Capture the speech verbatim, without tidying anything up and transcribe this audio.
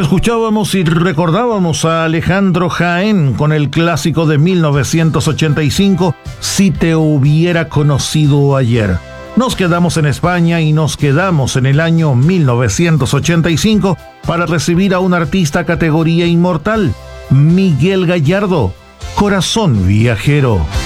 Escuchábamos y recordábamos a Alejandro Jaén con el clásico de mil novecientos ochenta y cinco, Si te hubiera conocido ayer. Nos quedamos en España y nos quedamos en el año mil novecientos ochenta y cinco para recibir a un artista categoría inmortal, Miguel Gallardo, Corazón Viajero.